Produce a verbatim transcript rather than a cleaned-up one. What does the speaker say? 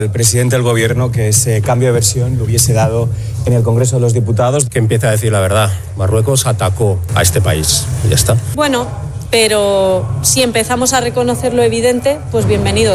El presidente del gobierno que ese cambio de versión lo hubiese dado en el Congreso de los Diputados. Que empiece a decir la verdad. Marruecos atacó a este país. Y ya está. Bueno, pero si empezamos a reconocer lo evidente, pues bienvenido.